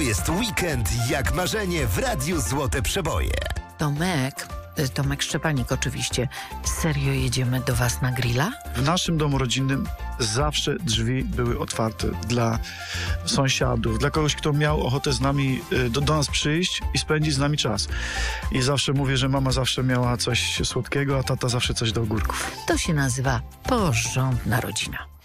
jest weekend jak marzenie w Radiu Złote Przeboje. Tomek Szczepanik oczywiście. Serio jedziemy do was na grilla? W naszym domu rodzinnym zawsze drzwi były otwarte dla sąsiadów, dla kogoś, kto miał ochotę z nami, do nas przyjść i spędzić z nami czas. I zawsze mówię, że mama zawsze miała coś słodkiego, a tata zawsze coś do ogórków. To się nazywa porządna rodzina.